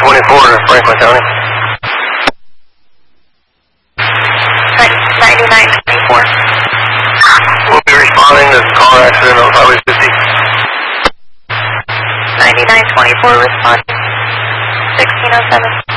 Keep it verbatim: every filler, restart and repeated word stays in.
twenty-four to Franklin County. ninety-nine twenty-four. We'll be responding to car accident on Highway fifty. ninety-nine twenty-four responding. sixteen oh seven.